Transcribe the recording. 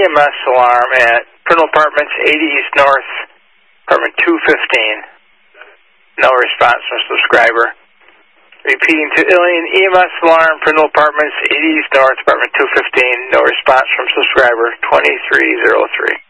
EMS alarm at Prindle Apartments, 80 East North, apartment 215. No response from subscriber. Repeating to Ilion, EMS alarm, Prindle Apartments, 80 East North, apartment 215. No response from subscriber, 2303.